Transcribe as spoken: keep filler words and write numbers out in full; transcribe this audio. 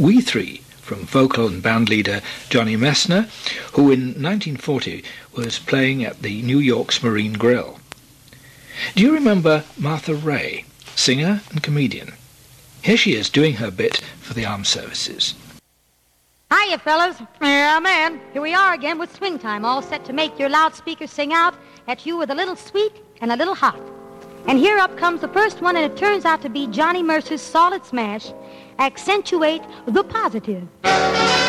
We Three from vocal and band leader Johnny Messner, who in nineteen forty was playing at the New York's Marine Grill. Do you remember Martha Ray, singer and comedian? Here she is doing her bit for the armed services. Hiya, fellas. Yeah, man. Here we are again with Swing Time, all set to make your loudspeakers sing out at you with a little sweet and a little hot. And here up comes the first one, and it turns out to be Johnny Mercer's Solid Smash, Accentuate the Positive.